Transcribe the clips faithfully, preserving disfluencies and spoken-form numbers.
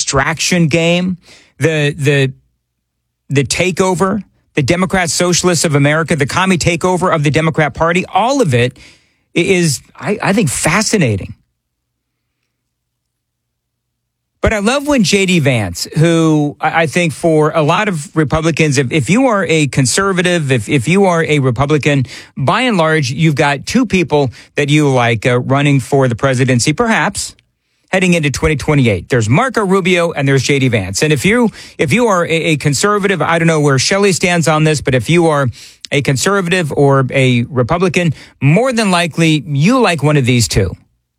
distraction game, the the the takeover, the Democrat Socialists of America, the commie takeover of the Democrat Party, all of it is, I, I think, fascinating. But I love when J D Vance, who I think for a lot of Republicans, if, if you are a conservative, if, if you are a Republican, by and large, you've got two people that you like uh, running for the presidency, perhaps heading into twenty twenty-eight. There's Marco Rubio and there's J D Vance. And if you if you are a, a conservative, I don't know where Shelley stands on this, but if you are a conservative or a Republican, more than likely you like one of these two.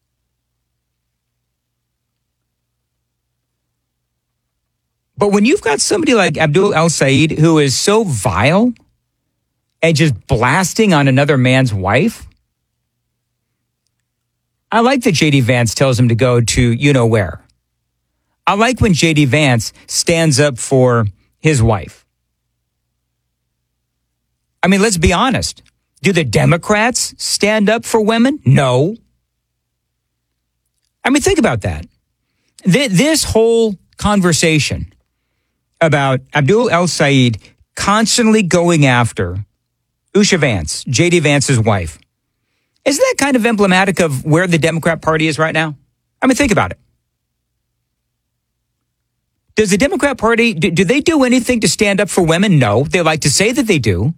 But when you've got somebody like Abdul El-Sayed who is so vile and just blasting on another man's wife, I like that J D Vance tells him to go to you-know-where. I like when J D Vance stands up for his wife. I mean, let's be honest. Do the Democrats stand up for women? No. I mean, think about that. Th- this whole conversation about Abdul El-Sayed constantly going after Usha Vance, J D Vance's wife. Isn't that kind of emblematic of where the Democrat Party is right now? I mean, think about it. Does the Democrat Party, do, do they do anything to stand up for women? No. They like to say that they do.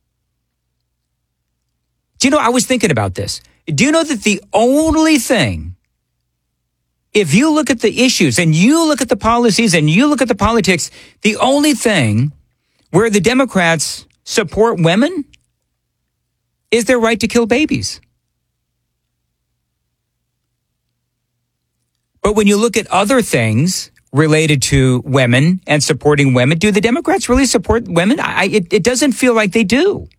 Do you know, I was thinking about this. Do you know that the only thing, if you look at the issues and you look at the policies and you look at the politics, the only thing where the Democrats support women is their right to kill babies. But when you look at other things related to women and supporting women, do the Democrats really support women? I, it, it doesn't feel like they do.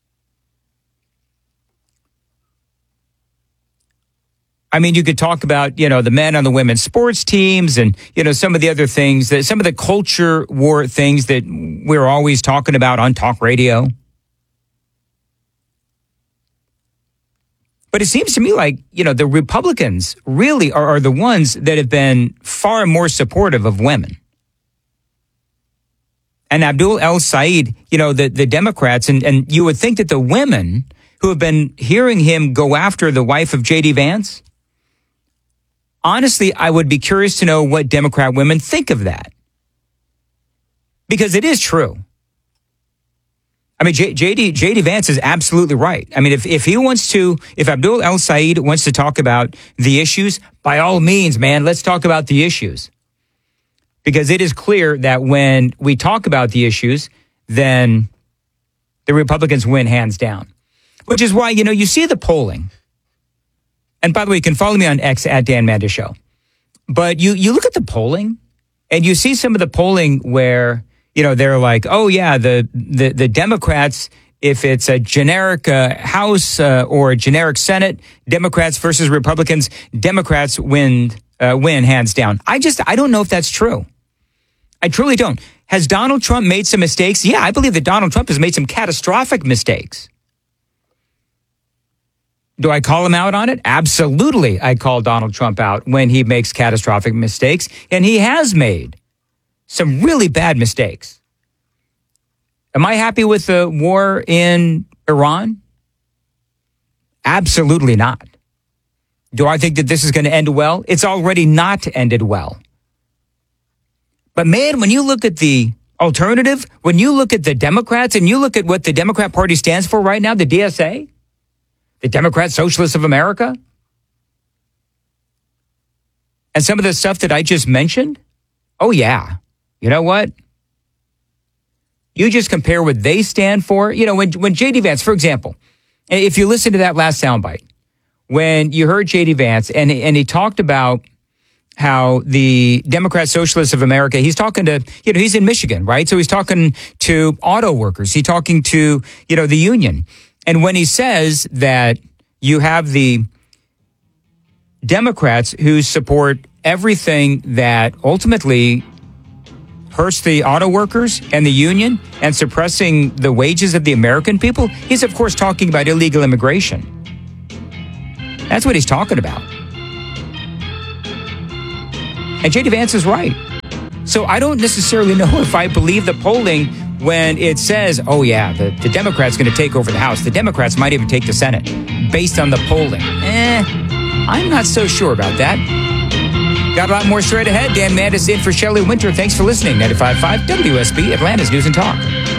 I mean, you could talk about, you know, the men on the women's sports teams and, you know, some of the other things, that some of the culture war things that we're always talking about on talk radio. But it seems to me like, you know, the Republicans really are, are the ones that have been far more supportive of women. And Abdul El-Sayed, you know, the, the Democrats, and, and you would think that the women who have been hearing him go after the wife of J D Vance, honestly, I would be curious to know what Democrat women think of that. Because it is true. I mean, J- JD, J D Vance is absolutely right. I mean, if, if he wants to, if Abdul El-Sayed wants to talk about the issues, by all means, man, let's talk about the issues. Because it is clear that when we talk about the issues, then the Republicans win hands down. Which is why, you know, you see the polling. And by the way, you can follow me on X at Dan Mandis Show. But you, you look at the polling and you see some of the polling where, you know, they're like, oh, yeah, the the, the Democrats, if it's a generic uh, House uh, or a generic Senate, Democrats versus Republicans, Democrats win, uh, win hands down. I just, I don't know if that's true. I truly don't. Has Donald Trump made some mistakes? Yeah, I believe that Donald Trump has made some catastrophic mistakes. Do I call him out on it? Absolutely. I call Donald Trump out when he makes catastrophic mistakes, and he has made some really bad mistakes. Am I happy with the war in Iran? Absolutely not. Do I think that this is going to end well? It's already not ended well. But man, when you look at the alternative, when you look at the Democrats and you look at what the Democrat Party stands for right now, the D S A, the Democrat Socialists of America, and some of the stuff that I just mentioned, oh yeah. You know what? You just compare what they stand for. You know, when when J D Vance, for example, if you listen to that last soundbite, when you heard J D Vance and, and he talked about how the Democrat Socialists of America, he's talking to, you know, he's in Michigan, right? So he's talking to auto workers. He's talking to, you know, the union. And when he says that you have the Democrats who support everything that ultimately hurts the auto workers and the union and suppressing the wages of the American people, he's, of course, talking about illegal immigration. That's what he's talking about. And J D Vance is right. So I don't necessarily know if I believe the polling when it says, oh, yeah, the, the Democrats going to take over the House. The Democrats might even take the Senate based on the polling. Eh, I'm not so sure about that. Got a lot more straight ahead. Dan Mandis in for Shelley Winter. Thanks for listening. ninety-five point five W S B, Atlanta's News and Talk.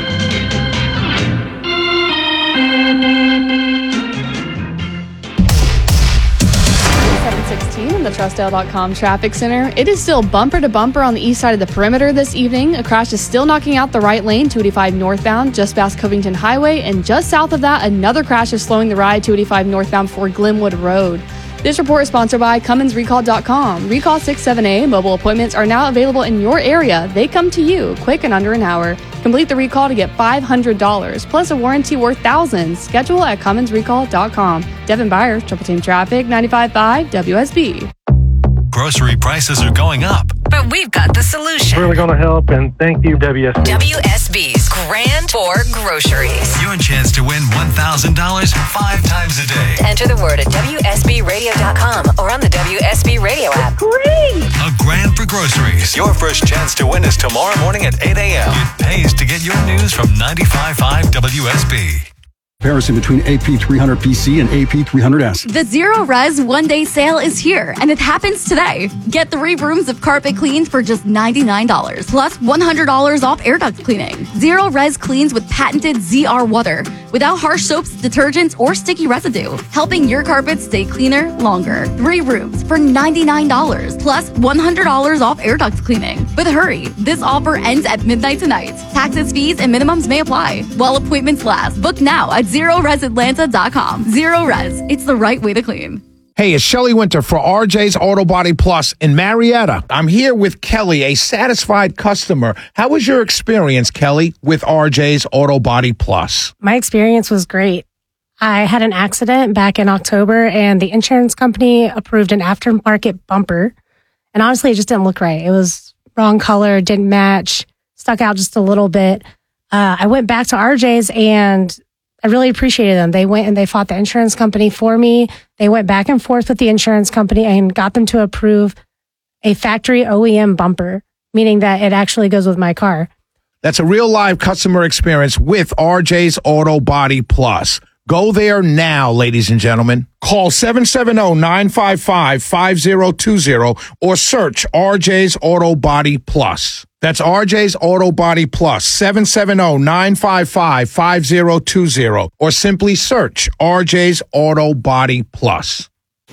In the Trustdale dot com traffic center. It is still bumper to bumper on the east side of the perimeter this evening. A crash is still knocking out the right lane, two eighty-five northbound, just past Covington Highway. And just south of that, another crash is slowing the ride, two eighty-five northbound for Glenwood Road. This report is sponsored by Cummins Recall dot com. Recall sixty-seven A mobile appointments are now available in your area. They come to you quick and under an hour. Complete the recall to get five hundred dollars plus a warranty worth thousands. Schedule at Cummins Recall dot com. Devin Byers, Triple Team Traffic, ninety-five point five W S B. Grocery prices are going up, but we've got the solution. Really going to help, and thank you, W S B. W S B's Grand for Groceries. Your chance to win one thousand dollars five times a day. Enter the word at W S B radio dot com or on the W S B radio app. Great! A Grand for Groceries. Your first chance to win is tomorrow morning at eight a.m. It pays to get your news from ninety-five point five W S B. Comparison between A P three hundred P C and A P three hundred S. The Zero Res one-day sale is here, and it happens today. Get three rooms of carpet cleans for just ninety-nine dollars, plus one hundred dollars off air duct cleaning. Zero Res cleans with patented Z R water, without harsh soaps, detergents, or sticky residue, helping your carpets stay cleaner longer. Three rooms for ninety-nine dollars, plus one hundred dollars off air duct cleaning. But hurry, this offer ends at midnight tonight. Taxes, fees, and minimums may apply while appointments last. Book now at zero res atlanta dot com. Zero Res, it's the right way to clean. Hey, it's Shelley Winter for R J's Auto Body Plus in Marietta. I'm here with Kelly, a satisfied customer. How was your experience, Kelly, with R J's Auto Body Plus? My experience was great. I had an accident back in October, and the insurance company approved an aftermarket bumper. And honestly, it just didn't look right. It was wrong color, didn't match, stuck out just a little bit. Uh, I went back to R J's, and I really appreciated them. They went and they fought the insurance company for me. They went back and forth with the insurance company and got them to approve a factory O E M bumper, meaning that it actually goes with my car. That's a real live customer experience with R J's Auto Body Plus. Go there now, ladies and gentlemen. Call seven seven zero, nine five five, five zero two zero or search R J's Auto Body Plus. That's R J's Auto Body Plus, seven seven zero, nine five five, five zero two zero, or simply search R J's Auto Body Plus.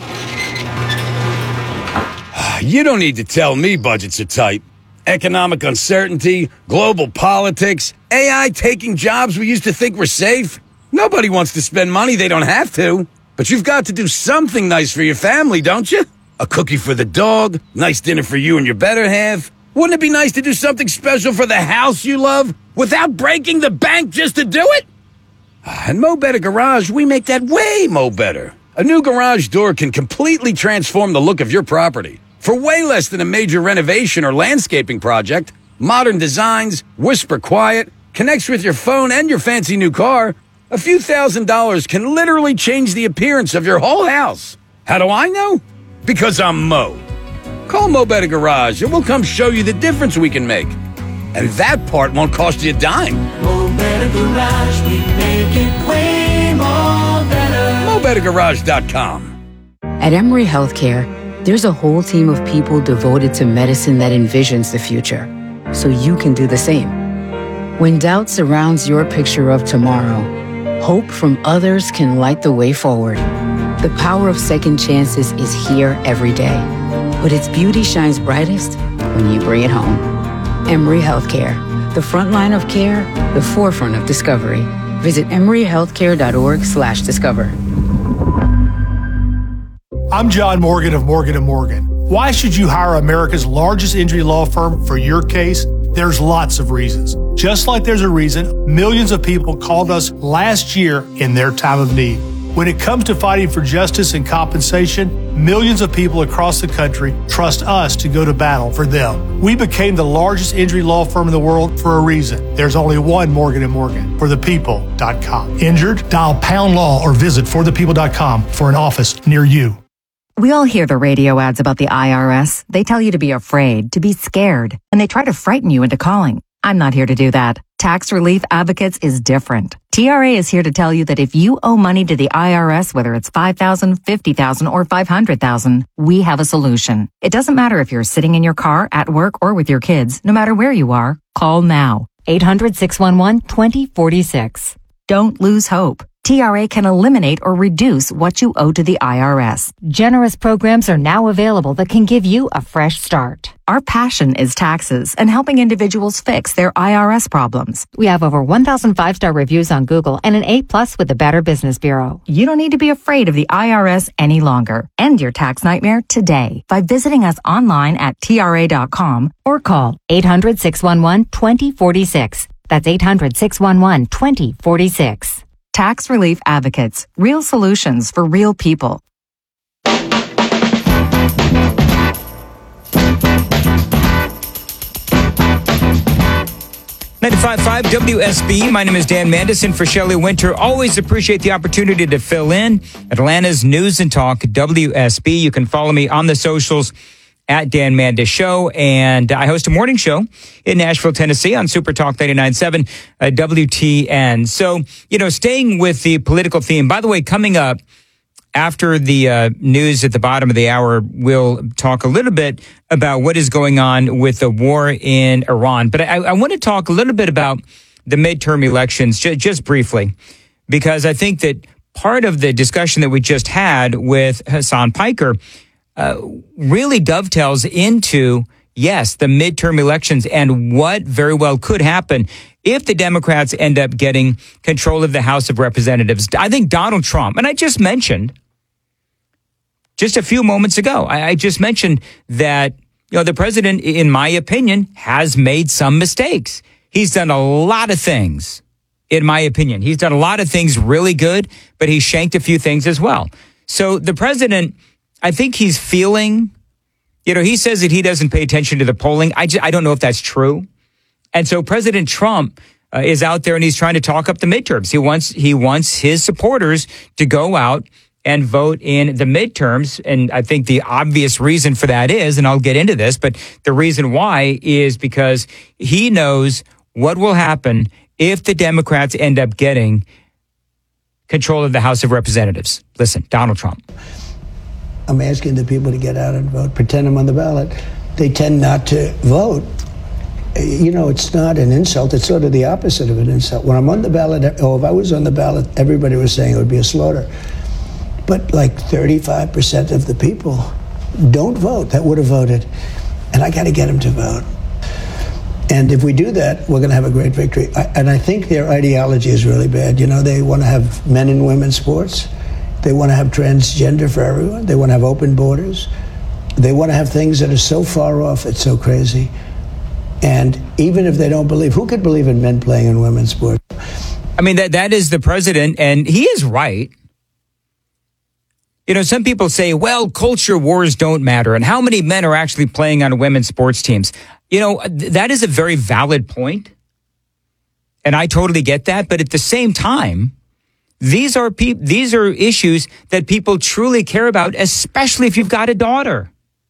You don't need to tell me budgets are tight. Economic uncertainty, global politics, A I taking jobs we used to think were safe. Nobody wants to spend money they don't have to. But you've got to do something nice for your family, don't you? A cookie for the dog, nice dinner for you and your better half. Wouldn't it be nice to do something special for the house you love without breaking the bank just to do it? At Mo Better Garage, we make that way mo better. A new garage door can completely transform the look of your property. For way less than a major renovation or landscaping project, modern designs, whisper quiet, connects with your phone and your fancy new car, a few thousand dollars can literally change the appearance of your whole house. How do I know? Because I'm Mo. Call Mo Better Garage and we'll come show you the difference we can make. And that part won't cost you a dime. Mo Better Garage, we make it way more better. Mo Better Garage dot com. At Emory Healthcare, there's a whole team of people devoted to medicine that envisions the future, so you can do the same. When doubt surrounds your picture of tomorrow, hope from others can light the way forward. The power of second chances is here every day, but its beauty shines brightest when you bring it home. Emory Healthcare, the front line of care, the forefront of discovery. Visit emory healthcare dot org slash discover. I'm John Morgan of Morgan and Morgan. Why should you hire America's largest injury law firm for your case? There's lots of reasons. Just like there's a reason millions of people called us last year in their time of need. When it comes to fighting for justice and compensation, millions of people across the country trust us to go to battle for them. We became the largest injury law firm in the world for a reason. There's only one Morgan and Morgan, for the people dot com. Injured? Dial pound law or visit for the people dot com for an office near you. We all hear the radio ads about the I R S. They tell you to be afraid, to be scared, and they try to frighten you into calling. I'm not here to do that. Tax Relief Advocates is different. T R A is here to tell you that if you owe money to the I R S, whether it's five thousand dollars, fifty thousand dollars, or five hundred thousand dollars, we have a solution. It doesn't matter if you're sitting in your car, at work, or with your kids. No matter where you are, call now. eight hundred, six one one, two zero four six. Don't lose hope. T R A can eliminate or reduce what you owe to the I R S. Generous programs are now available that can give you a fresh start. Our passion is taxes and helping individuals fix their I R S problems. We have over one thousand five-star reviews on Google and an A plus with the Better Business Bureau. You don't need to be afraid of the I R S any longer. End your tax nightmare today by visiting us online at T R A dot com or call eight hundred, six one one, two zero four six. That's eight hundred, six one one, two zero four six. Tax Relief Advocates. Real solutions for real people. ninety-five point five W S B. My name is Dan Mandison for Shelley Winter. Always appreciate the opportunity to fill in Atlanta's News and Talk W S B. You can follow me on the socials at Dan Mandis Show, and I host a morning show in Nashville, Tennessee on Super Talk ninety-nine point seven uh, W T N. So, you know, staying with the political theme, by the way, coming up after the uh, news at the bottom of the hour, we'll talk a little bit about what is going on with the war in Iran. But I, I want to talk a little bit about the midterm elections, ju- just briefly, because I think that part of the discussion that we just had with Hassan Piker Uh, really dovetails into, yes, the midterm elections and what very well could happen if the Democrats end up getting control of the House of Representatives. I think Donald Trump, and I just mentioned just a few moments ago, I, I just mentioned that, you know, the president, in my opinion, has made some mistakes. He's done a lot of things, in my opinion. He's done a lot of things really good, but he shanked a few things as well. So the president, I think he's feeling, you know, he says that he doesn't pay attention to the polling. I, just, I don't know if that's true. And so President Trump uh, is out there and he's trying to talk up the midterms. He wants he wants his supporters to go out and vote in the midterms. And I think the obvious reason for that is, and I'll get into this, but the reason why is because he knows what will happen if the Democrats end up getting control of the House of Representatives. Listen, Donald Trump. I'm asking the people to get out and vote, pretend I'm on the ballot. They tend not to vote. You know, it's not an insult. It's sort of the opposite of an insult. When I'm on the ballot, oh, if I was on the ballot, everybody was saying it would be a slaughter. But like thirty-five percent of the people don't vote that would have voted. And I got to get them to vote. And if we do that, we're going to have a great victory. I, and I think their ideology is really bad. You know, they want to have men and women sports. They want to have transgender for everyone. They want to have open borders. They want to have things that are so far off, it's so crazy. And even if they don't believe, who could believe in men playing in women's sports? I mean, that that is the president, and he is right. You know, some people say, well, culture wars don't matter, and how many men are actually playing on women's sports teams? You know, th- that is a very valid point, and I totally get that. But at the same time, These are pe- these are issues that people truly care about, especially if you've got a daughter.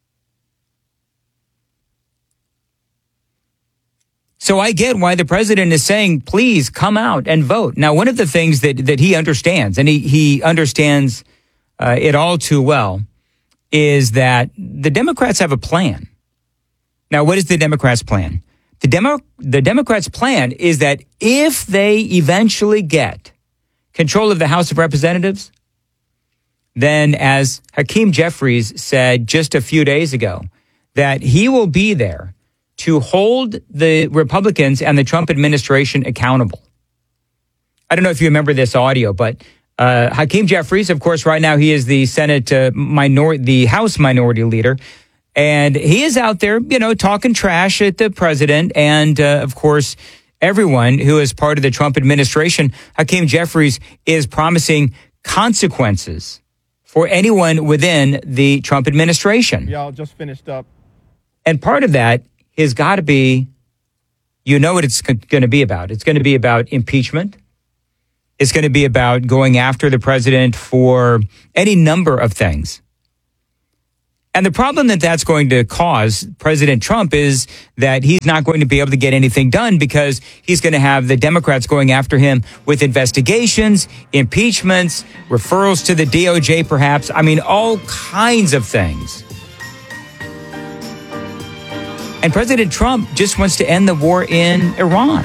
So I get why the president is saying, please come out and vote. Now, one of the things that, that he understands, and he, he understands uh, it all too well, is that the Democrats have a plan. Now, what is the Democrats' plan? The Demo- the Democrats' plan is that if they eventually get control of the House of Representatives, then as Hakeem Jeffries said just a few days ago, that he will be there to hold the Republicans and the Trump administration accountable. I don't know if you remember this audio, but uh, Hakeem Jeffries, of course, right now he is the Senate uh, minor, the House Minority Leader, and he is out there, you know, talking trash at the president and, uh, of course, everyone who is part of the Trump administration. Hakeem Jeffries is promising consequences for anyone within the Trump administration. Y'all just finished up. And part of that has got to be, you know what it's going to be about. It's going to be about impeachment. It's going to be about going after the president for any number of things. And the problem that that's going to cause President Trump is that he's not going to be able to get anything done because he's going to have the Democrats going after him with investigations, impeachments, referrals to the D O J perhaps. I mean, all kinds of things. And President Trump just wants to end the war in Iran.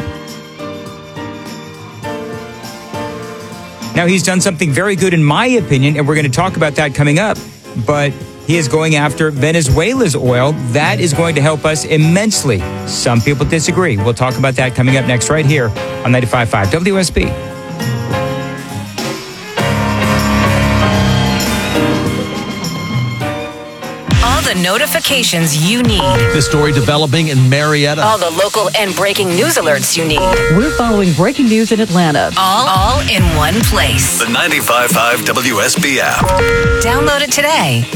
Now, he's done something very good in my opinion, and we're going to talk about that coming up, but he is going after Venezuela's oil. That is going to help us immensely. Some people disagree. We'll talk about that coming up next right here on ninety-five point five W S B. All the notifications you need. The story developing in Marietta. All the local and breaking news alerts you need. We're following breaking news in Atlanta. All, all in one place. The ninety-five point five W S B app. Download it today.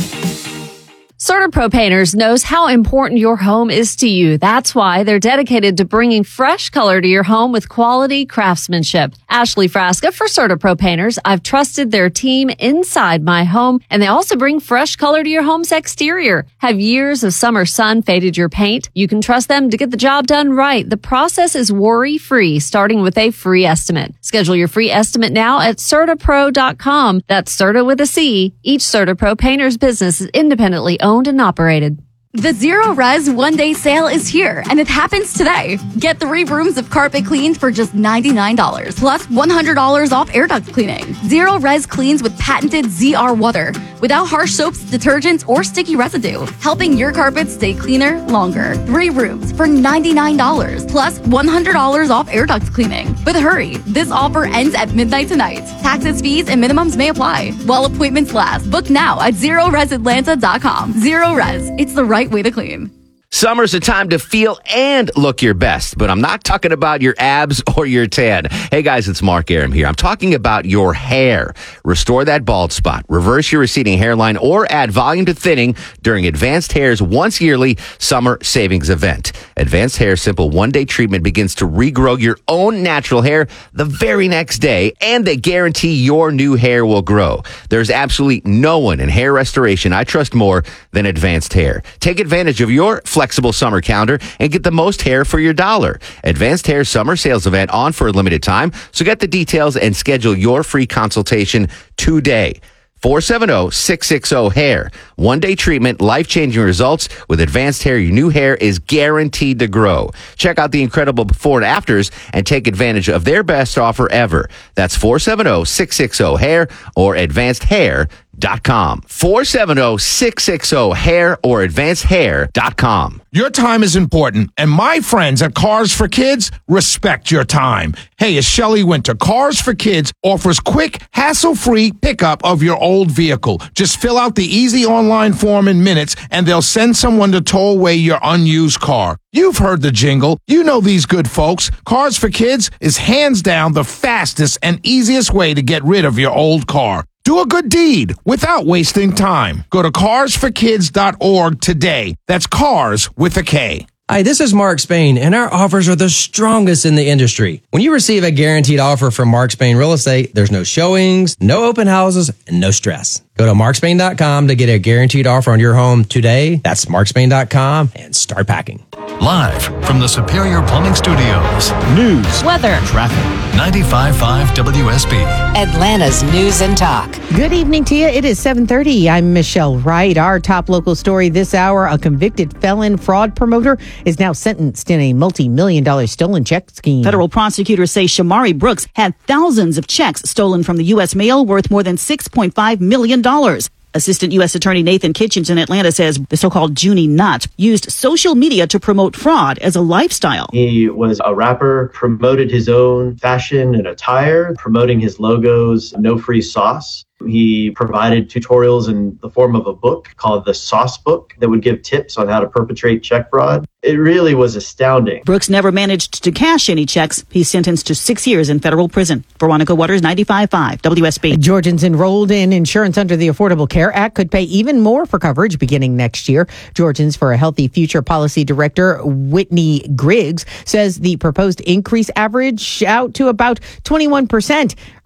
CertaPro Painters knows how important your home is to you. That's why they're dedicated to bringing fresh color to your home with quality craftsmanship. Ashley Frasca for CertaPro Painters. I've trusted their team inside my home, and they also bring fresh color to your home's exterior. Have years of summer sun faded your paint? You can trust them to get the job done right. The process is worry-free, starting with a free estimate. Schedule your free estimate now at Certa Pro dot com. That's Certa with a C. Each CertaPro Painters business is independently owned and operated. The Zero Res One Day Sale is here, and it happens today. Get three rooms of carpet cleaned for just ninety-nine dollars, plus one hundred dollars off air duct cleaning. Zero Res cleans with patented Z R water, without harsh soaps, detergents, or sticky residue, helping your carpets stay cleaner longer. Three rooms for ninety-nine dollars, plus one hundred dollars off air duct cleaning. But hurry, this offer ends at midnight tonight. Taxes, fees, and minimums may apply while appointments last. Book now at zero res atlanta dot com. Zero Res, it's the right way to clean. Summer's a time to feel and look your best, but I'm not talking about your abs or your tan. Hey guys, it's Mark Aram here. I'm talking about your hair. Restore that bald spot, reverse your receding hairline, or add volume to thinning during Advanced Hair's once yearly summer savings event. Advanced Hair Simple one-day treatment begins to regrow your own natural hair the very next day, and they guarantee your new hair will grow. There's absolutely no one in hair restoration I trust more than Advanced Hair. Take advantage of your flexible summer calendar and get the most hair for your dollar. Advanced Hair Summer Sales Event on for a limited time, so get the details and schedule your free consultation today. four seven zero, six six zero, hair. One-day treatment, life-changing results. With Advanced Hair, your new hair is guaranteed to grow. Check out the incredible before and afters and take advantage of their best offer ever. That's four seven zero, six six zero, hair or advanced hair dot com. four seven zero, six six zero, hair or advanced hair dot com. Your time is important, and my friends at Cars for Kids respect your time. Hey, it's Shelley Winter. Cars for Kids offers quick, hassle-free pickup of your old vehicle. Just fill out the easy online form in minutes, and they'll send someone to tow away your unused car. You've heard the jingle. You know these good folks. Cars for Kids is hands down the fastest and easiest way to get rid of your old car. Do a good deed without wasting time. Go to cars for kids dot org today. That's cars with a K. Hi, this is Mark Spain, and our offers are the strongest in the industry. When you receive a guaranteed offer from Mark Spain Real Estate, there's no showings, no open houses, and no stress. Go to mark spain dot com to get a guaranteed offer on your home today. That's mark spain dot com and start packing. Live from the Superior Plumbing Studios. News, weather, traffic. ninety-five point five W S B. Atlanta's News and Talk. Good evening to you. It is seven thirty. I'm Michelle Wright. Our top local story this hour, a convicted felon fraud promoter is now sentenced in a multi-million dollar stolen check scheme. Federal prosecutors say Shamari Brooks had thousands of checks stolen from the U S mail worth more than six point five million dollars. Assistant U S Attorney Nathan Kitchens in Atlanta says the so-called Junie Knott used social media to promote fraud as a lifestyle. He was a rapper, promoted his own fashion and attire, promoting his logos, No Free Sauce. He provided tutorials in the form of a book called the Sauce Book that would give tips on how to perpetrate check fraud. It really was astounding. Brooks never managed to cash any checks. He's sentenced to six years in federal prison. Veronica Waters, ninety-five point five W S B. Georgians enrolled in insurance under the Affordable Care Act could pay even more for coverage beginning next year. Georgians for a Healthy Future Policy Director Whitney Griggs says the proposed increase average out to about twenty-one percent.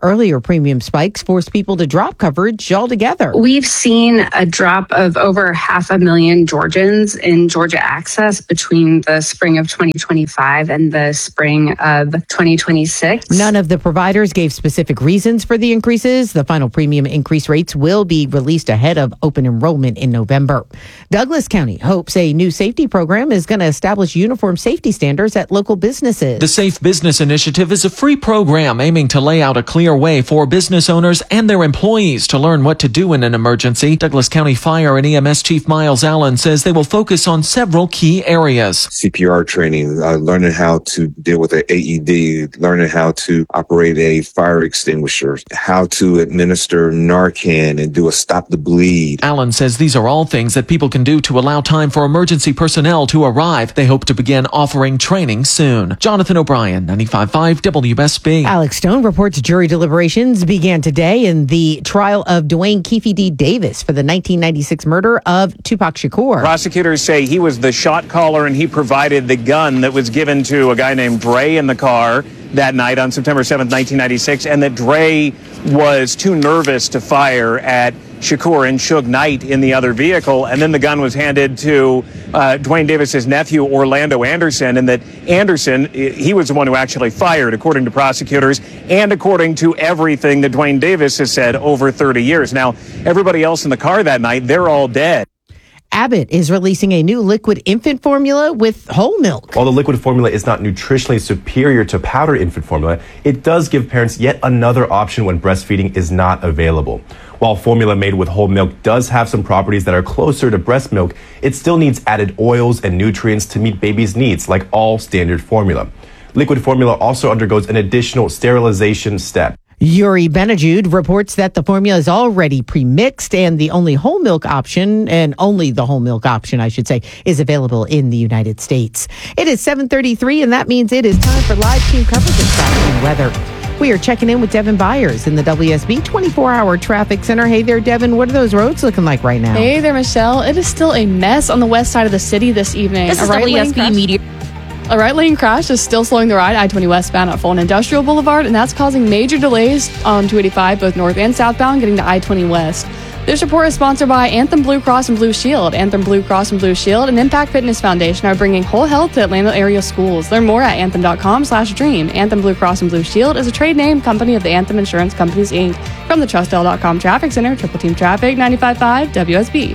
Earlier premium spikes forced people to drop coverage altogether. We've seen a drop of over half a million Georgians in Georgia Access between the spring of twenty twenty-five and the spring of twenty twenty-six. None of the providers gave specific reasons for the increases. The final premium increase rates will be released ahead of open enrollment in November. Douglas County hopes a new safety program is going to establish uniform safety standards at local businesses. The Safe Business Initiative is a free program aiming to lay out a clear way for business owners and their employees to learn what to do in an emergency. Douglas County Fire and E M S Chief Miles Allen says they will focus on several key areas. C P R training, uh, learning how to deal with an A E D, learning how to operate a fire extinguisher, how to administer Narcan and do a stop the bleed. Allen says these are all things that people can do to allow time for emergency personnel to arrive. They hope to begin offering training soon. Jonathan O'Brien, ninety-five point five W S B. Alex Stone reports jury deliberations began today in the trial of Dwayne Keefe D. Davis for the nineteen ninety-six murder of Tupac Shakur. Prosecutors say he was the shot caller and he provided the gun that was given to a guy named Dre in the car that night on September seventh, nineteen ninety-six, and that Dre was too nervous to fire at Shakur and Suge Knight in the other vehicle, and then the gun was handed to uh, Dwayne Davis's nephew, Orlando Anderson, and that Anderson, he was the one who actually fired, according to prosecutors, and according to everything that Dwayne Davis has said over thirty years. Now, everybody else in the car that night, they're all dead. Abbott is releasing a new liquid infant formula with whole milk. While the liquid formula is not nutritionally superior to powdered infant formula, it does give parents yet another option when breastfeeding is not available. While formula made with whole milk does have some properties that are closer to breast milk, it still needs added oils and nutrients to meet baby's needs, like all standard formula. Liquid formula also undergoes an additional sterilization step. Yuri Benajude reports that the formula is already pre-mixed and the only whole milk option, and only the whole milk option, I should say, is available in the United States. It is seven thirty-three, and that means it is time for live team coverage of traffic and weather. We are checking in with Devin Byers in the W S B twenty-four hour traffic center. Hey there, Devin. What are those roads looking like right now? Hey there, Michelle. It is still a mess on the west side of the city this evening. This A is right W S B lane Media. A right lane crash is still slowing the ride I twenty westbound at Fulton Industrial Boulevard, and that's causing major delays on two eighty-five, both north and southbound, getting to I twenty west. This report is sponsored by Anthem Blue Cross and Blue Shield. Anthem Blue Cross and Blue Shield and Impact Fitness Foundation are bringing whole health to Atlanta area schools. Learn more at anthem.com slash dream. Anthem Blue Cross and Blue Shield is a trade name company of the Anthem Insurance Companies, Incorporated. From the Trust L dot com Traffic Center, Triple Team Traffic, ninety-five point five W S B.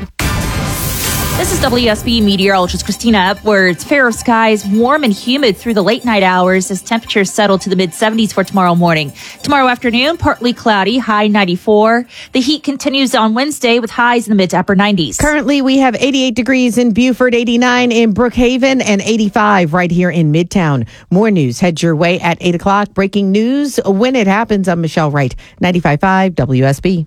This is W S B meteorologist Christina Upwards. Fair skies, warm and humid through the late night hours as temperatures settle to the mid seventies for tomorrow morning. Tomorrow afternoon, partly cloudy, high ninety-four. The heat continues on Wednesday with highs in the mid to upper nineties. Currently, we have eighty-eight degrees in Beaufort, eighty-nine in Brookhaven, and eighty-five right here in Midtown. More news heads your way at eight o'clock. Breaking news when it happens. I'm Michelle Wright, ninety-five point five W S B.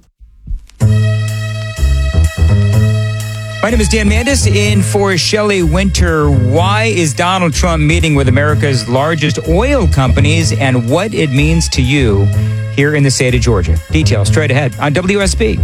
My name is Dan Mandis in for Shelley Winter. Why is Donald Trump meeting with America's largest oil companies and what it means to you here in the state of Georgia? Details straight ahead on W S B.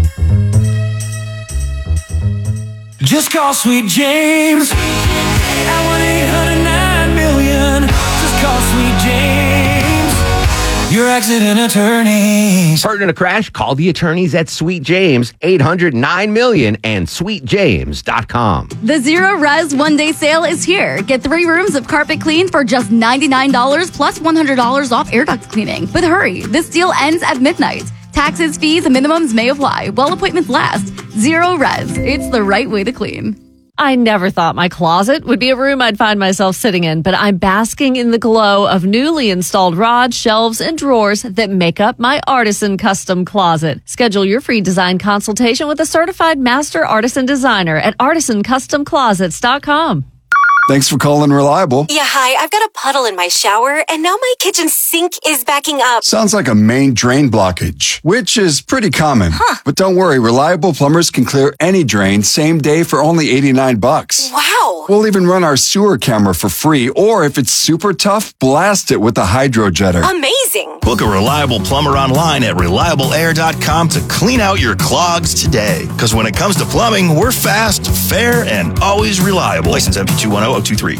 Just call Sweet James at one eight hundred nine million. Just call Sweet James, your accident attorneys. Hurt in a crash? Call the attorneys at Sweet James, eight hundred nine million and sweet james dot com. The Zero Res One Day Sale is here. Get three rooms of carpet cleaned for just ninety-nine dollars plus one hundred dollars off air duct cleaning. But hurry, this deal ends at midnight. Taxes, fees, and minimums may apply while appointments last. Zero Res. It's the right way to clean. I never thought my closet would be a room I'd find myself sitting in, but I'm basking in the glow of newly installed rods, shelves, and drawers that make up my Artisan Custom Closet. Schedule your free design consultation with a certified master artisan designer at artisan custom closets dot com. Thanks for calling Reliable. Yeah, hi. I've got a puddle in my shower, and now my kitchen sink is backing up. Sounds like a main drain blockage, which is pretty common. Huh. But don't worry, Reliable plumbers can clear any drain same day for only eighty-nine bucks. Wow. We'll even run our sewer camera for free, or if it's super tough, blast it with a hydro jetter. Amazing. Book a Reliable plumber online at reliable air dot com to clean out your clogs today. Because when it comes to plumbing, we're fast, fair, and always reliable. License M P two one zero zero two three.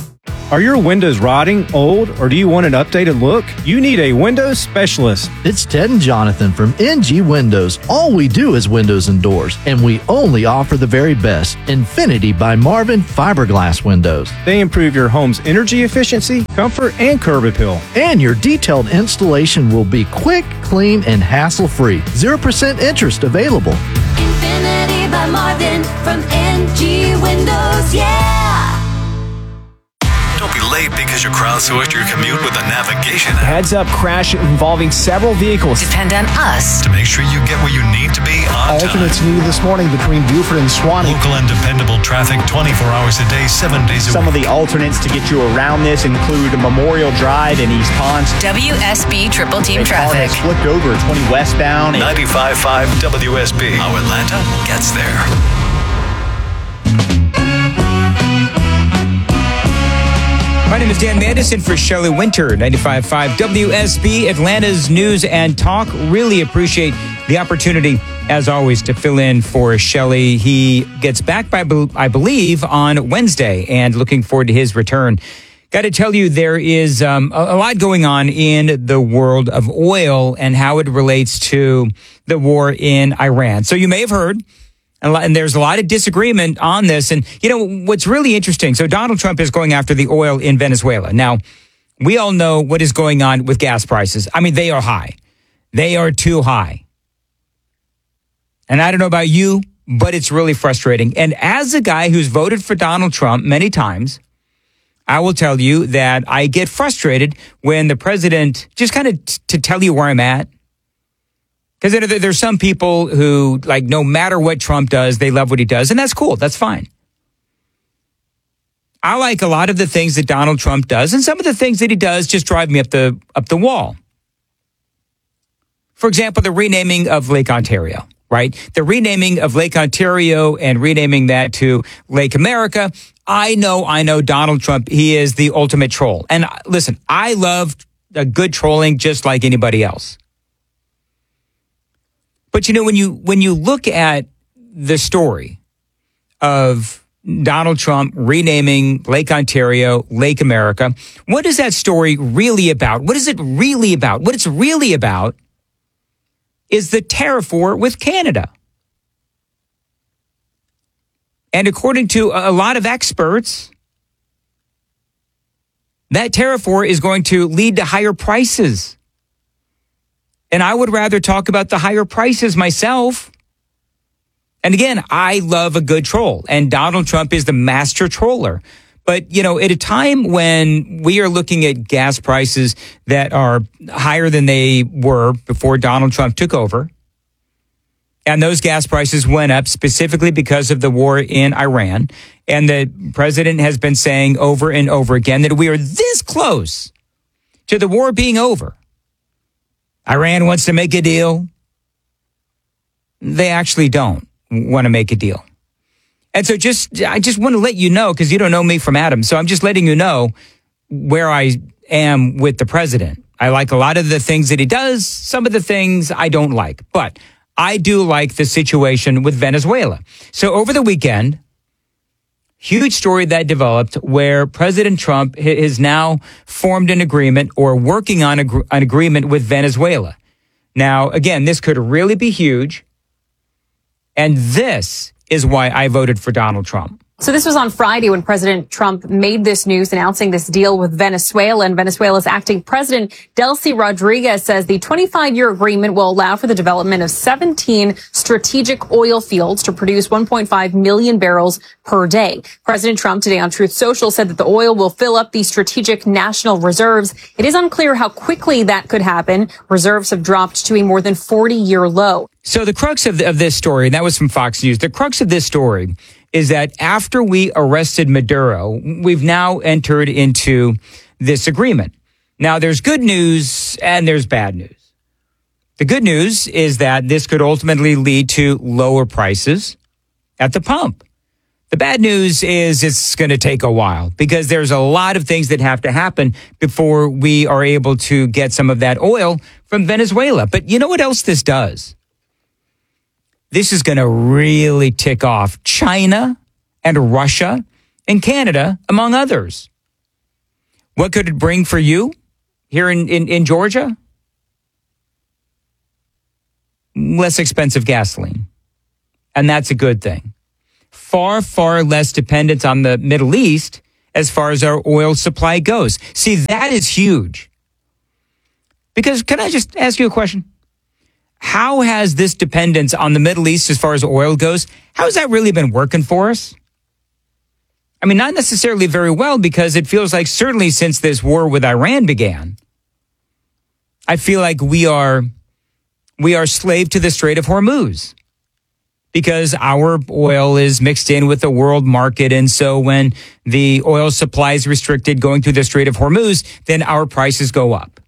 Are your windows rotting, old, or do you want an updated look? You need a windows specialist. It's Ted and Jonathan from N G Windows. All we do is windows and doors, and we only offer the very best. Infinity by Marvin fiberglass windows. They improve your home's energy efficiency, comfort, and curb appeal. And your detailed installation will be quick, clean, and hassle-free. zero percent interest available. Infinity by Marvin from N G Windows, yeah! Don't be late because you crowdsourced your commute with a navigation app. Heads up crash involving several vehicles. Depend on us To make sure you get where you need to be on time. Alternates needed this morning between Buford and Swanee. Local and dependable traffic twenty-four hours a day, seven days a Some week. of the alternates to get you around this include Memorial Drive in East Ponce. W S B Triple Team Traffic. Has flipped over twenty westbound. ninety-five point five W S B. How Atlanta gets there. My name is Dan Madison for Shelley Winter, ninety-five point five W S B, Atlanta's News and Talk. Really appreciate the opportunity, as always, to fill in for Shelley. He gets back, by, I believe, on Wednesday, and looking forward to his return. Got to tell you, there is um, a, a lot going on in the world of oil and how it relates to the war in Iran. So you may have heard, and there's a lot of disagreement on this. And, you know, what's really interesting, so Donald Trump is going after the oil in Venezuela. Now, we all know what is going on with gas prices. I mean, they are high. They are too high. And I don't know about you, but it's really frustrating. And as a guy who's voted for Donald Trump many times, I will tell you that I get frustrated when the president, just kind of t- to tell you where I'm at, because there's some people who, like, no matter what Trump does, they love what he does, and that's cool. That's fine. I like a lot of the things that Donald Trump does, and some of the things that he does just drive me up the up the wall. For example, the renaming of Lake Ontario, right? The renaming of Lake Ontario and renaming that to Lake America. I know, I know Donald Trump, he is the ultimate troll. And listen, I love a good trolling just like anybody else. But, you know, when you when you look at the story of Donald Trump renaming Lake Ontario, Lake America, what is that story really about? What is it really about? What it's really about is the tariff war with Canada. And according to a lot of experts, that tariff war is going to lead to higher prices. And I would rather talk about the higher prices myself. And again, I love a good troll, and Donald Trump is the master troller. But, you know, at a time when we are looking at gas prices that are higher than they were before Donald Trump took over, and those gas prices went up specifically because of the war in Iran, and the president has been saying over and over again that we are this close to the war being over. Iran wants to make a deal. They actually don't want to make a deal. And so just, I just want to let you know, because you don't know me from Adam. So I'm just letting you know where I am with the president. I like a lot of the things that he does. Some of the things I don't like, but I do like the situation with Venezuela. So over the weekend, huge story that developed where President Trump has now formed an agreement or working on a, an agreement with Venezuela. Now, again, this could really be huge. And this is why I voted for Donald Trump. So this was on Friday when President Trump made this news announcing this deal with Venezuela, and Venezuela's acting president, Delcy Rodriguez, says the twenty-five year agreement will allow for the development of seventeen strategic oil fields to produce one point five million barrels per day. President Trump today on Truth Social said that the oil will fill up the strategic national reserves. It is unclear how quickly that could happen. Reserves have dropped to a more than forty year low. So the crux of, the, of this story, and that was from Fox News, the crux of this story is that after we arrested Maduro, we've now entered into this agreement. Now, there's good news and there's bad news. The good news is that this could ultimately lead to lower prices at the pump. The bad news is it's going to take a while because there's a lot of things that have to happen before we are able to get some of that oil from Venezuela. But you know what else this does? This is going to really tick off China and Russia and Canada, among others. What could it bring for you here in, in, in Georgia? Less expensive gasoline. And that's a good thing. Far, far less dependence on the Middle East as far as our oil supply goes. See, that is huge. Because can I just ask you a question? How has this dependence on the Middle East as far as oil goes, how has that really been working for us? I mean, not necessarily very well, because it feels like certainly since this war with Iran began, I feel like we are we are slave to the Strait of Hormuz, because our oil is mixed in with the world market. And so when the oil supply is restricted going through the Strait of Hormuz, then our prices go up.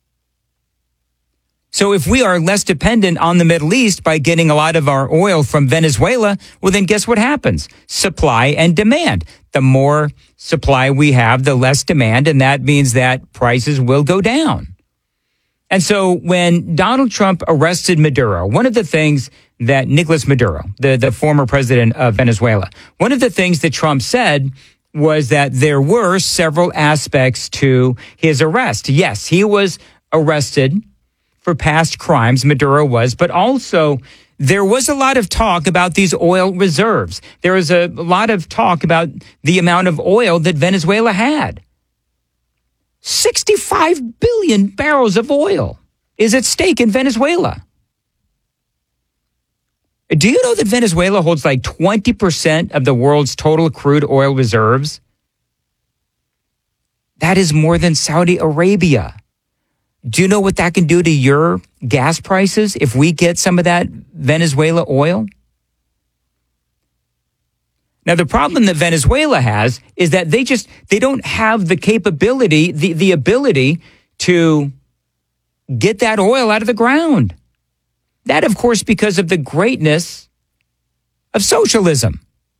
So if we are less dependent on the Middle East by getting a lot of our oil from Venezuela, well, then guess what happens? Supply and demand. The more supply we have, the less demand, and that means that prices will go down. And so when Donald Trump arrested Maduro, one of the things that Nicolas Maduro, the, the former president of Venezuela, one of the things that Trump said was that there were several aspects to his arrest. Yes, he was arrested for past crimes, Maduro was, but also there was a lot of talk about these oil reserves. There was a lot of talk about the amount of oil that Venezuela had. sixty-five billion barrels of oil is at stake in Venezuela. Do you know that Venezuela holds like twenty percent of the world's total crude oil reserves? That is more than Saudi Arabia. Do you know what that can do to your gas prices if we get some of that Venezuela oil? Now, the problem that Venezuela has is that they just, they don't have the capability, the, the ability to get that oil out of the ground. That, of course, because of the greatness of socialism.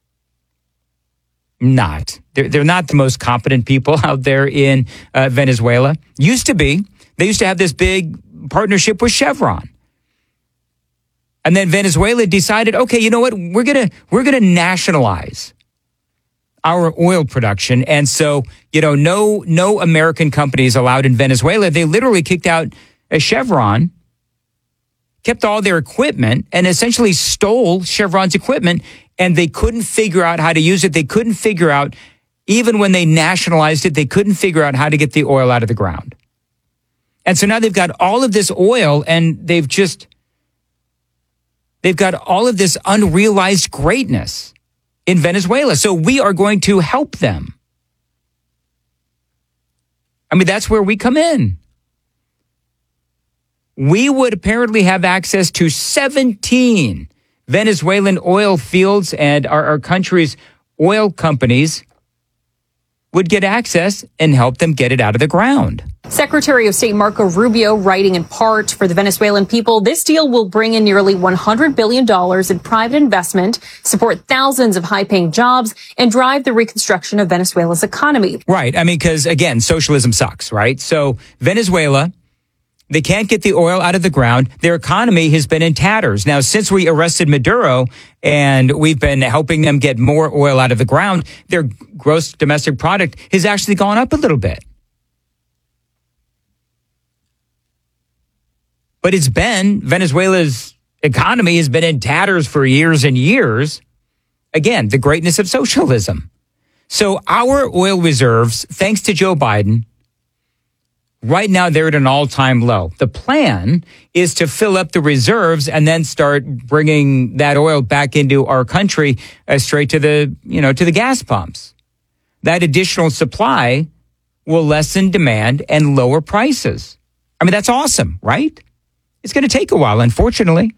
Not. They're, they're not the most competent people out there in uh, Venezuela. Used to be. They used to have this big partnership with Chevron. And then Venezuela decided, okay, you know what? We're going to we're going to nationalize our oil production. And so, you know, no no American companies allowed in Venezuela. They literally kicked out a Chevron, kept all their equipment, and essentially stole Chevron's equipment, and they couldn't figure out how to use it. They couldn't figure out, even when they nationalized it, they couldn't figure out how to get the oil out of the ground. And so now they've got all of this oil, and they've just, they've got all of this unrealized greatness in Venezuela. So we are going to help them. I mean, that's where we come in. We would apparently have access to seventeen Venezuelan oil fields, and our, our country's oil companies would get access and help them get it out of the ground. Secretary of State Marco Rubio writing in part for the Venezuelan people, this deal will bring in nearly one hundred billion dollars in private investment, support thousands of high-paying jobs, and drive the reconstruction of Venezuela's economy. Right. I mean, because, again, socialism sucks, right? So Venezuela, they can't get the oil out of the ground. Their economy has been in tatters. Now, since we arrested Maduro and we've been helping them get more oil out of the ground, their gross domestic product has actually gone up a little bit. But it's been, Venezuela's economy has been in tatters for years and years. Again, the greatness of socialism. So our oil reserves, thanks to Joe Biden, right now they're at an all-time low. The plan is to fill up the reserves and then start bringing that oil back into our country, uh, straight to the, you know, to the gas pumps. That additional supply will lessen demand and lower prices. I mean, that's awesome, right? It's going to take a while, unfortunately.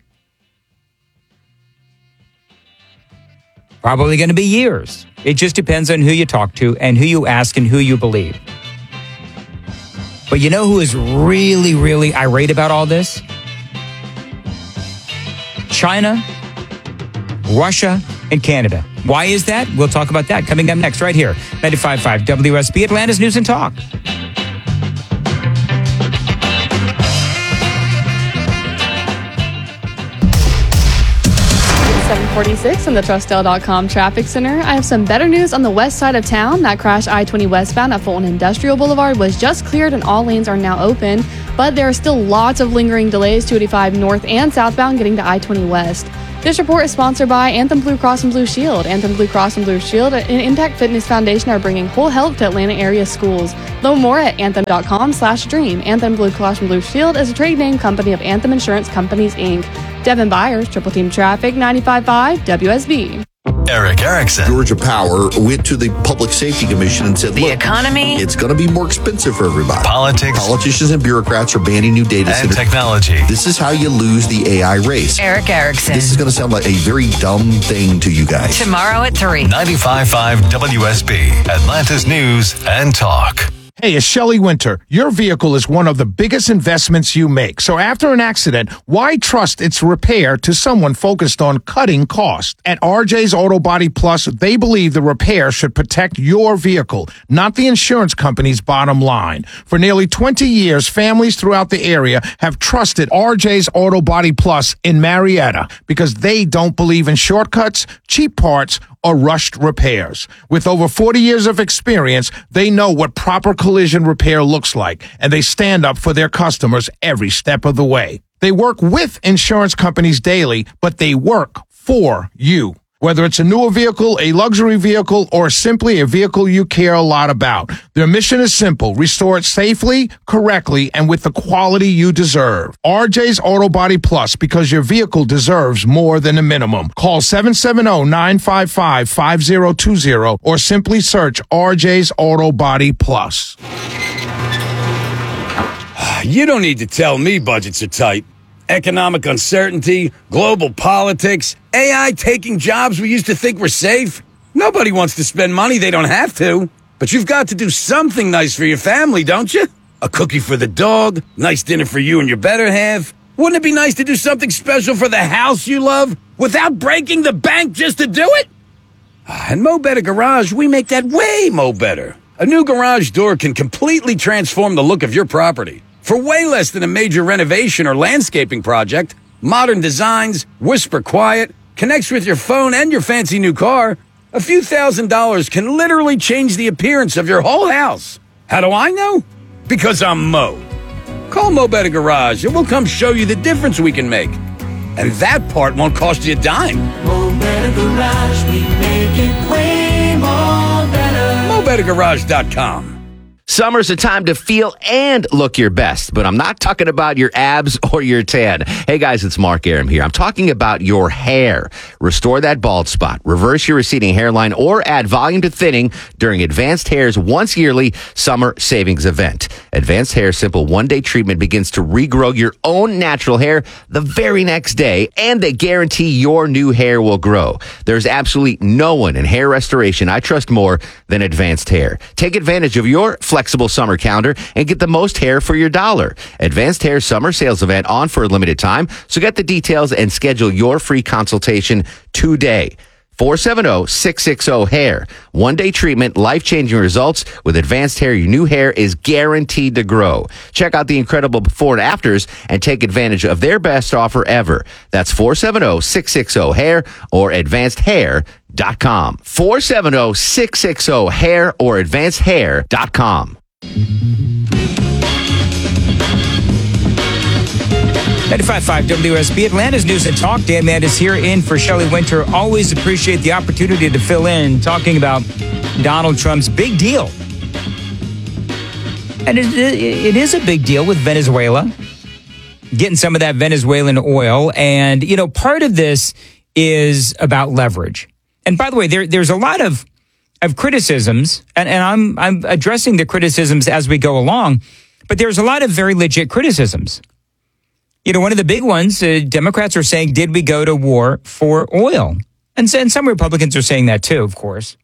Probably going to be years. It just depends on who you talk to and who you ask and who you believe. But you know who is really, really irate about all this? China, Russia, and Canada. Why is that? We'll talk about that coming up next right here. ninety-five point five W S B, Atlanta's News and Talk. seven forty-six on the Trustel dot com Traffic Center. I have some better news on the west side of town. That crash I twenty westbound at Fulton Industrial Boulevard was just cleared and all lanes are now open. But there are still lots of lingering delays, two eighty-five north and southbound getting to I twenty west. This report is sponsored by Anthem Blue Cross and Blue Shield. Anthem Blue Cross and Blue Shield and Intact Fitness Foundation are bringing whole health to Atlanta area schools. Learn more at anthem dot com slash dream. Anthem Blue Cross and Blue Shield is a trade name company of Anthem Insurance Companies, Incorporated. Devin Byers, Triple Team Traffic, ninety-five point five W S B. Eric Erickson. Georgia Power went to the Public Safety Commission and said, The look, economy. it's going to be more expensive for everybody. Politics. Politicians and bureaucrats are banning new data And centers. technology. This is how you lose the A I race. Eric Erickson. This is going to sound like a very dumb thing to you guys. Tomorrow at three. ninety-five point five W S B, Atlanta's News and Talk. Hey, it's Shelley Winter. Your vehicle is one of the biggest investments you make. So after an accident, why trust its repair to someone focused on cutting costs? At R J's Auto Body Plus, they believe the repair should protect your vehicle, not the insurance company's bottom line. For nearly twenty years, families throughout the area have trusted R J's Auto Body Plus in Marietta because they don't believe in shortcuts, cheap parts, or rushed repairs. With over forty years of experience, they know what proper collision repair looks like, and they stand up for their customers every step of the way. They work with insurance companies daily, but they work for you. Whether it's a newer vehicle, a luxury vehicle, or simply a vehicle you care a lot about, their mission is simple: restore it safely, correctly, and with the quality you deserve. R J's Auto Body Plus, because your vehicle deserves more than a minimum. Call seven seven zero, nine five five, five zero two zero or simply search R J's Auto Body Plus. You don't need to tell me budgets are tight. Economic uncertainty, global politics, A I taking jobs we used to think were safe. Nobody wants to spend money they don't have to. But you've got to do something nice for your family, don't you? A cookie for the dog, nice dinner for you and your better half. Wouldn't it be nice to do something special for the house you love without breaking the bank just to do it? And Mo Better Garage, we make that way mo better. A new garage door can completely transform the look of your property. For way less than a major renovation or landscaping project, modern designs, whisper quiet, connects with your phone and your fancy new car, a few thousand dollars can literally change the appearance of your whole house. How do I know? Because I'm Mo. Call Mo Better Garage and we'll come show you the difference we can make. And that part won't cost you a dime. Mo Better Garage, we make it way more better. Mo Better Garage dot com. Summer's a time to feel and look your best, but I'm not talking about your abs or your tan. Hey guys, it's Mark Aram here. I'm talking about your hair. Restore that bald spot, reverse your receding hairline, or add volume to thinning during Advanced Hair's once yearly summer savings event. Advanced Hair Simple one-day treatment begins to regrow your own natural hair the very next day, and they guarantee your new hair will grow. There's absolutely no one in hair restoration I trust more than Advanced Hair. Take advantage of your flexible summer calendar and get the most hair for your dollar. Advanced Hair Summer Sales Event on for a limited time, so get the details and schedule your free consultation today. four seven zero, six six zero, hair. One-day treatment, life-changing results. With Advanced Hair, your new hair is guaranteed to grow. Check out the incredible before and afters and take advantage of their best offer ever. That's four seven zero, six six zero, hair or advanced hair dot com. four seven zero, six six zero, hair or advanced hair dot com. ninety-five point five W S B, Atlanta's News and Talk. Dan Mandis here in for Shelley Winter. Always appreciate the opportunity to fill in talking about Donald Trump's big deal. And it, it is a big deal with Venezuela, getting some of that Venezuelan oil. And, you know, part of this is about leverage. And by the way, there, there's a lot of, of criticisms, and, and I'm, I'm addressing the criticisms as we go along, but there's a lot of very legit criticisms. You know, one of the big ones, uh, Democrats are saying, did we go to war for oil? And, and some Republicans are saying that too, of course.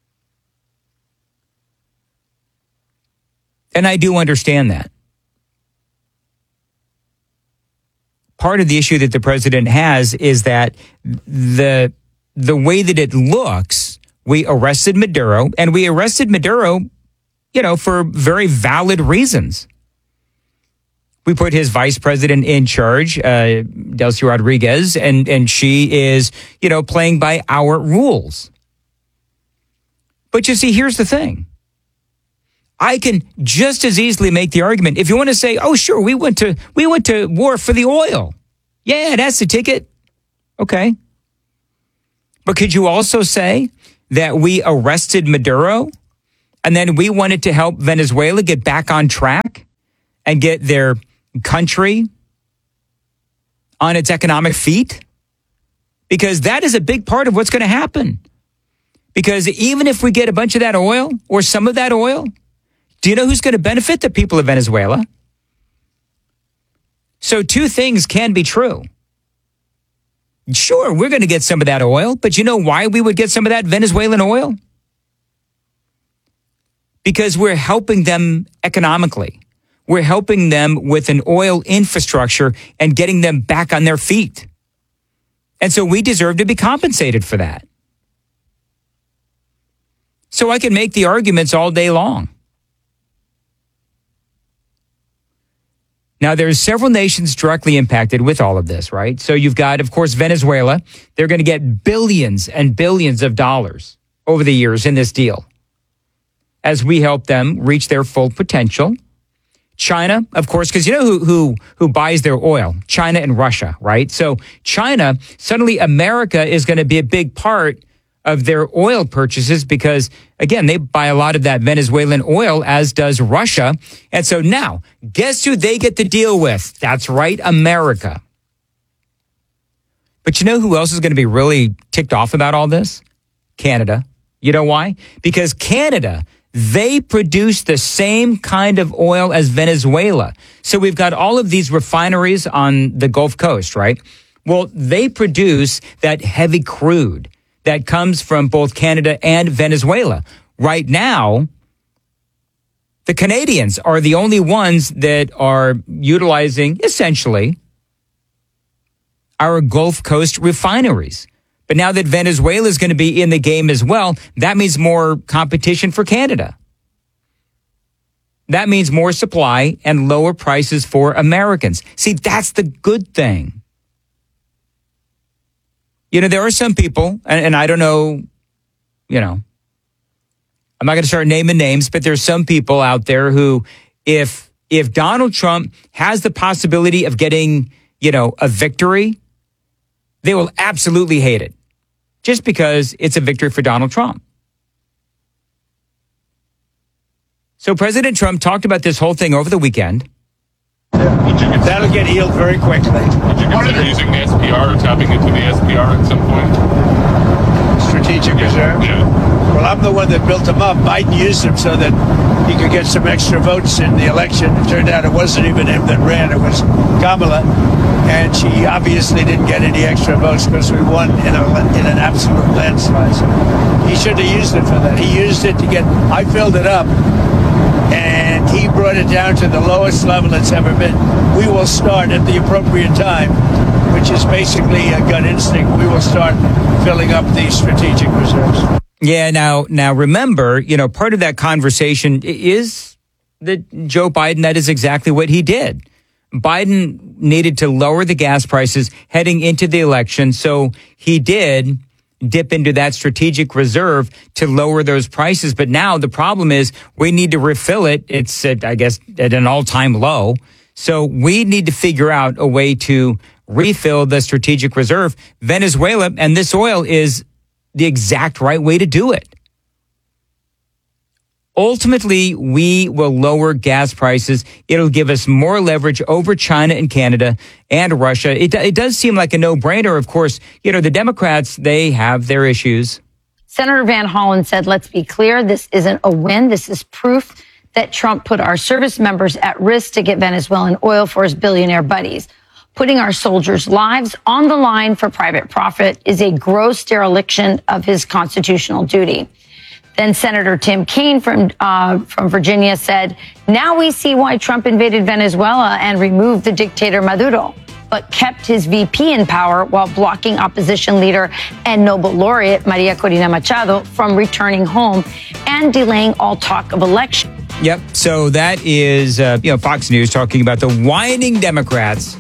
And I do understand that. Part of the issue that the president has is that the the way that it looks, we arrested Maduro, and we arrested Maduro, you know, for very valid reasons. We put his vice president in charge, uh, Delcy Rodriguez, and, and she is, you know, playing by our rules. But you see, here's the thing. I can just as easily make the argument. If you want to say, oh, sure, we went to we went to war for the oil. Yeah, that's the ticket. Okay. But could you also say that we arrested Maduro and then we wanted to help Venezuela get back on track and get their country on its economic feet? Because that is a big part of what's going to happen. Because even if we get a bunch of that oil or some of that oil, do you know who's going to benefit? The people of Venezuela. So two things can be true. Sure, we're going to get some of that oil, but you know why we would get some of that Venezuelan oil? Because we're helping them economically. We're helping them with an oil infrastructure and getting them back on their feet. And so we deserve to be compensated for that. So I can make the arguments all day long. Now, there's several nations directly impacted with all of this, right? So you've got, of course, Venezuela. They're going to get billions and billions of dollars over the years in this deal as we help them reach their full potential. China, of course, because you know who, who, who buys their oil? China and Russia, right? So China, suddenly America is going to be a big part of their oil purchases because, again, they buy a lot of that Venezuelan oil, as does Russia. And so now, guess who they get to deal with? That's right, America. But you know who else is going to be really ticked off about all this? Canada. You know why? Because Canada, they produce the same kind of oil as Venezuela. So we've got all of these refineries on the Gulf Coast, right? Well, they produce that heavy crude that comes from both Canada and Venezuela. Right now, the Canadians are the only ones that are utilizing, essentially, our Gulf Coast refineries. But now that Venezuela is going to be in the game as well, that means more competition for Canada. That means more supply and lower prices for Americans. See, that's the good thing. You know, there are some people, and, and I don't know, you know, I'm not going to start naming names, but there's some people out there who, if if Donald Trump has the possibility of getting, you know, a victory, they will absolutely hate it just because it's a victory for Donald Trump. So President Trump talked about this whole thing over the weekend. That'll get healed very quickly. Did you consider using the S P R or tapping into the S P R at some point? Strategic reserve? Yeah. Well, I'm the one that built them up. Biden used them so that he could get some extra votes in the election. It turned out it wasn't even him that ran. It was Kamala. And she obviously didn't get any extra votes because we won in, a, in an absolute landslide. So he should have used it for that. He used it to get, I filled it up. And he brought it down to the lowest level it's ever been. We will start at the appropriate time, which is basically a gut instinct. We will start filling up these strategic reserves. Yeah, now, now remember, you know, part of that conversation is that Joe Biden, that is exactly what he did. Biden needed to lower the gas prices heading into the election, so he did dip into that strategic reserve to lower those prices. But now the problem is we need to refill it. It's, at, I guess, at an all-time low. So we need to figure out a way to refill the strategic reserve. Venezuela and this oil is the exact right way to do it. Ultimately, we will lower gas prices. It'll give us more leverage over China and Canada and Russia. It, it does seem like a no-brainer. Of course, you know, the Democrats, they have their issues. Senator Van Hollen said, let's be clear, this isn't a win. This is proof that Trump put our service members at risk to get Venezuelan oil for his billionaire buddies. Putting our soldiers' lives on the line for private profit is a gross dereliction of his constitutional duty. Then Senator Tim Kaine from uh, from Virginia said, now we see why Trump invaded Venezuela and removed the dictator Maduro, but kept his V P in power while blocking opposition leader and Nobel laureate Maria Corina Machado from returning home and delaying all talk of election. Yep. So that is, uh, you know, Fox News talking about the whining Democrats.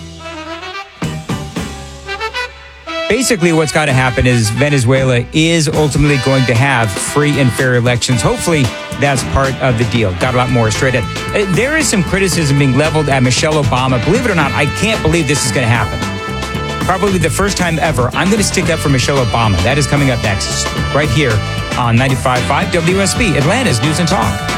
Basically, what's got to happen is Venezuela is ultimately going to have free and fair elections. Hopefully, that's part of the deal. Got a lot more straight up. Uh, There is some criticism being leveled at Michelle Obama. Believe it or not, I can't believe this is going to happen. Probably the first time ever. I'm going to stick up for Michelle Obama. That is coming up next, right here on ninety-five point five W S B, Atlanta's News and Talk.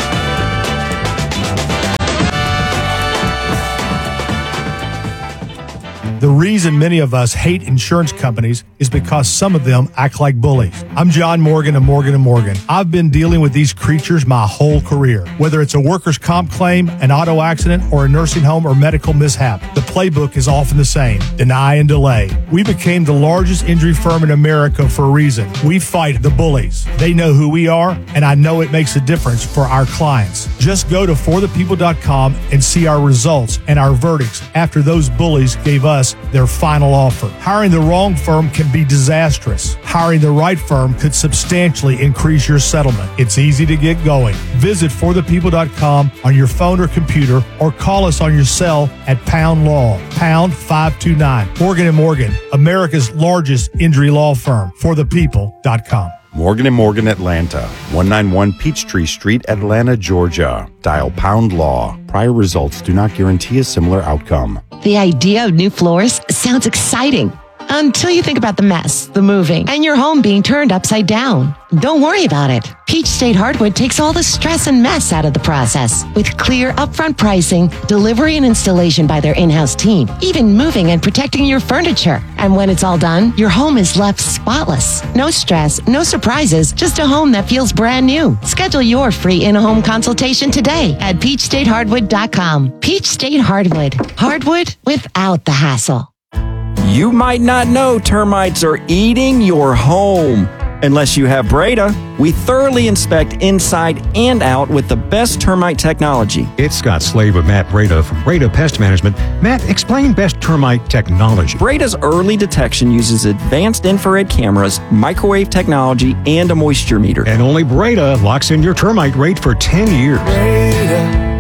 The reason many of us hate insurance companies is because some of them act like bullies. I'm John Morgan of Morgan and Morgan. I've been dealing with these creatures my whole career. Whether it's a workers' comp claim, an auto accident, or a nursing home or medical mishap, the playbook is often the same: deny and delay. We became the largest injury firm in America for a reason. We fight the bullies. They know who we are, and I know it makes a difference for our clients. Just go to for the people dot com and see our results and our verdicts after those bullies gave us their final offer. Hiring the wrong firm can be disastrous. Hiring the right firm could substantially increase your settlement. It's easy to get going. Visit for the people dot com on your phone or computer, or call us on your cell at pound law, pound five two nine. Morgan and Morgan, America's largest injury law firm. for the people dot com. Morgan and Morgan Atlanta, one ninety-one Peachtree Street, Atlanta, Georgia. Dial pound law. Prior results do not guarantee a similar outcome. The idea of new floors sounds exciting until you think about the mess, the moving, and your home being turned upside down. Don't worry about it. Peach State Hardwood takes all the stress and mess out of the process with clear upfront pricing, delivery and installation by their in-house team, even moving and protecting your furniture. And when it's all done, your home is left spotless. No stress, no surprises, just a home that feels brand new. Schedule your free in-home consultation today at peach state hardwood dot com. Peach State Hardwood. Hardwood without the hassle. You might not know termites are eating your home. Unless you have Breda, we thoroughly inspect inside and out with the best termite technology. It's Scott Slade with Matt Breda from Breda Pest Management. Matt, explain best termite technology. Breda's early detection uses advanced infrared cameras, microwave technology, and a moisture meter. And only Breda locks in your termite rate for ten years. Breda,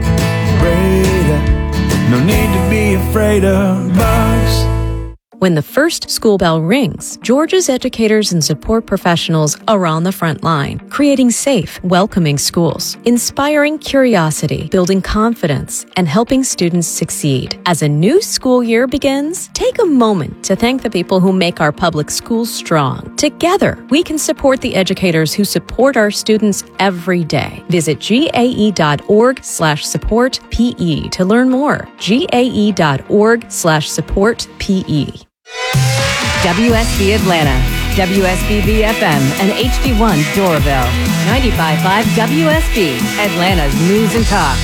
Breda, no need to be afraid of bugs. When the first school bell rings, Georgia's educators and support professionals are on the front line, creating safe, welcoming schools, inspiring curiosity, building confidence, and helping students succeed. As a new school year begins, take a moment to thank the people who make our public schools strong. Together, we can support the educators who support our students every day. Visit gae.org slash support PE to learn more. gae.org slash support PE. W S B Atlanta, W S B B F M, and H D one Doraville. ninety-five point five W S B, Atlanta's News and Talk.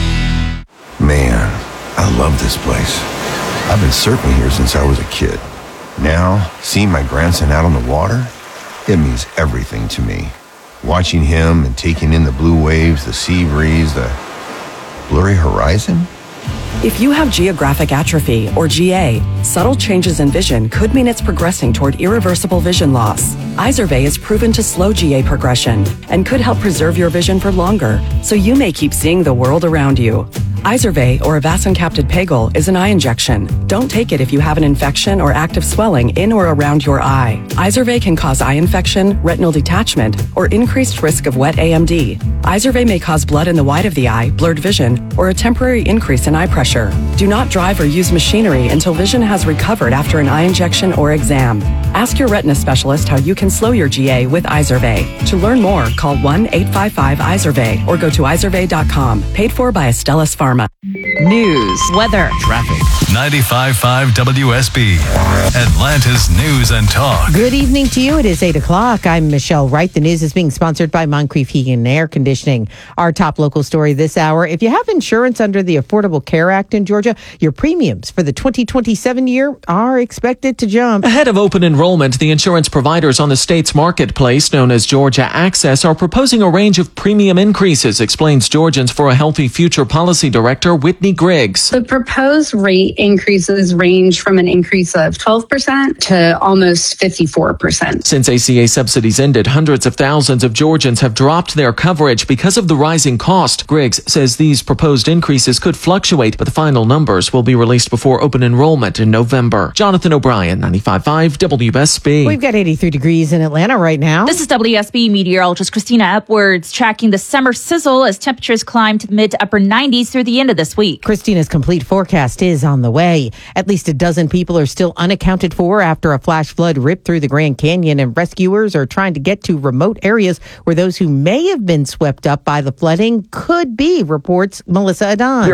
Man, I love this place. I've been surfing here since I was a kid. Now, seeing my grandson out on the water, it means everything to me. Watching him and taking in the blue waves, the sea breeze, the blurry horizon. If you have geographic atrophy, or G A, subtle changes in vision could mean it's progressing toward irreversible vision loss. Izervay is proven to slow G A progression and could help preserve your vision for longer, so you may keep seeing the world around you. Izervay, or avacincaptad pegol, is an eye injection. Don't take it if you have an infection or active swelling in or around your eye. Izervay can cause eye infection, retinal detachment, or increased risk of wet A M D. Izervay may cause blood in the white of the eye, blurred vision, or a temporary increase in eye pressure. Do not drive or use machinery until vision has recovered after an eye injection or exam. Ask your retina specialist how you can slow your G A with Izervay. To learn more, call one eight five five Izervay or go to izervay dot com. Paid for by Astellas Pharma. News, weather, traffic. ninety-five point five W S B, Atlanta's News and Talk. Good evening to you. It is eight o'clock. I'm Michelle Wright. The news is being sponsored by Moncrief Heating and Air Conditioning. Our top local story this hour: if you have insurance under the Affordable Care Act in Georgia, your premiums for the twenty twenty-seven year are expected to jump. Ahead of open enrollment enrollment, the insurance providers on the state's marketplace, known as Georgia Access, are proposing a range of premium increases, explains Georgians for a Healthy Future Policy Director Whitney Griggs. The proposed rate increases range from an increase of twelve percent to almost fifty-four percent. Since A C A subsidies ended, hundreds of thousands of Georgians have dropped their coverage because of the rising cost. Griggs says these proposed increases could fluctuate, but the final numbers will be released before open enrollment in November. Jonathan O'Brien, ninety-five point five W S B. We've got eighty-three degrees in Atlanta right now. This is W S B meteorologist Christina Upwards tracking the summer sizzle as temperatures climb to the mid to upper nineties through the end of this week. Christina's complete forecast is on the way. At least a dozen people are still unaccounted for after a flash flood ripped through the Grand Canyon, and rescuers are trying to get to remote areas where those who may have been swept up by the flooding could be, reports Melissa Adan.